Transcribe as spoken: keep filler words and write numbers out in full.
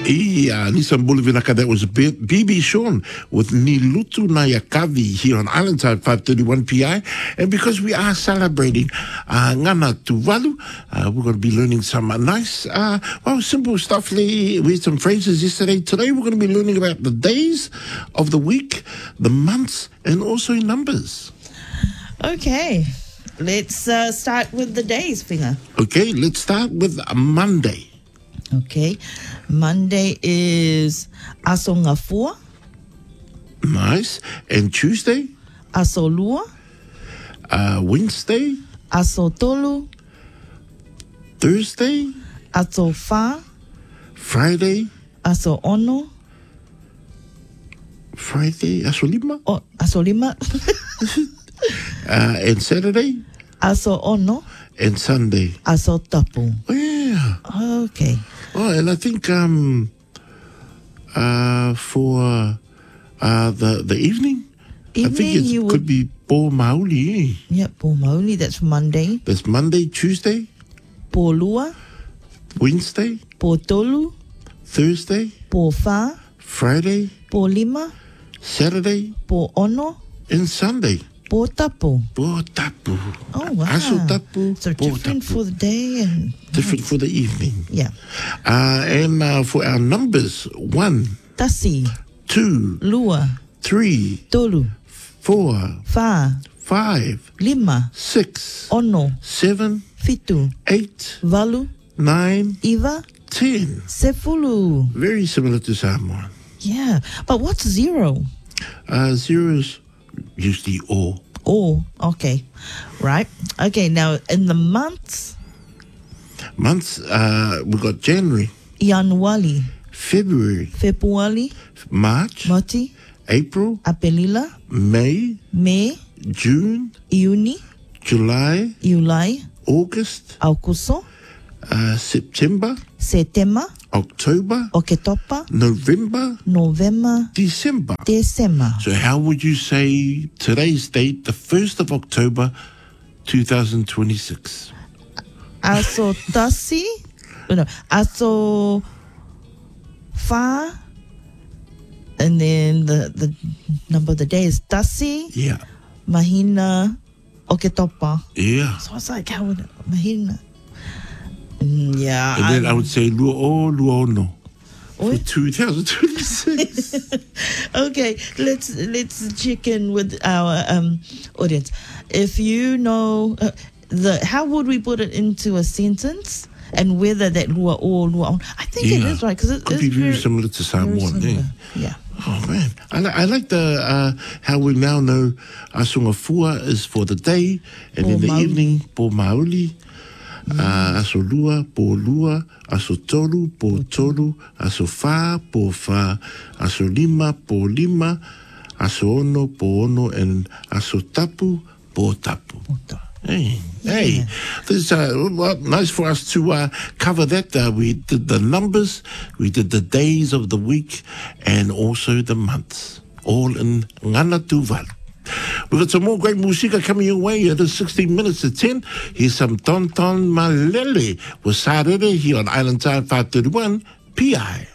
Yeah, Nissan Boulevard, that was B B Sean with Nilutu Nayakavi here on Islandside five thirty-one P I. And because we are celebrating uh, Ngana Tuvalu, uh, we're going to be learning some uh, nice, uh, well, simple stuff with some phrases yesterday. Today we're going to be learning about the days of the week, the months, and also numbers. Okay, let's uh, start with the days, Finger. Okay, let's start with Monday. Okay, Monday is Aso Ngafua. Nice. And Tuesday? Aso Lua. Uh, Wednesday? Aso Tolu. Thursday? Aso Fa. Friday? Aso Ono. Friday? Aso Lima? Oh, Aso Lima. uh, and Saturday? Aso Ono. And Sunday? Aso Tapu. Oh, yeah. Okay. Oh, and I think um, uh, for uh, the the evening, Evening, I think it you could would... be Po Mauli. Yep, Po Mauli, that's Monday. That's Monday, Tuesday, Po Lua. Wednesday, Po Tolu. Thursday, Po Fa. Friday, Po Lima. Saturday, Po Ono. and Sunday. Po Tapu. Po Tapu. Oh, wow. Aso Tapu. So Po different Tapu. for the day and... Different for the evening. Yeah. Uh, and uh, for our numbers, one, Tasi. two, Lua. three, Tolu. four, Fa. five, Lima. six, Ono. seven, Fitu. eight, Valu. nine, Iva. ten. Sefulu. Very similar to Samoan. Yeah. But what's zero? Uh, zero is usually O. Oh, okay. Right. Okay, now in the months, Months, uh, we got January, Januari, February, Februari, March, Mati, April, Apelila, May, Mei, June, Iuni, July, Iulai, August, Aukuso, uh, September, Setema, October, Oketopa, November, November, December. December. So how would you say today's date, the first of October, two thousand twenty-six? Aso Tasi, oh, no, Aso Fa, and then the, the number of the day is Tasi, Yeah. Mahina, Oketopa. Yeah. So it's like, how would Mahina? Mm, yeah. And then I, I would say Luo Luono for Oi. two thousand twenty-six. Okay, let's let's check in with our um, audience. If you know uh, the, how would we put it into a sentence, and whether that lua or lua on? I think it Yeah. is right because it Could is be very very, similar to very Samoan. similar. Yeah. Yeah. Oh man, I, li- I like the uh, how we now know Asungafua is for the day, and Po in the Mauli. evening Po Mauli. Uh, aso lua, po lua, aso tolu, po tolu, aso fa, po fa, aso lima, po lima, aso ono, po ono, and aso tapu, po tapu. Hey, hey, this is uh, well, nice for us to uh, cover that. Uh, we did the numbers, we did the days of the week, and also the months, all in Ngana Tuvalu. We've got some more great music coming your way. It is sixteen minutes to ten. Here's some Ton Ton Malele with Sarere here on Island Time five thirty-one P I.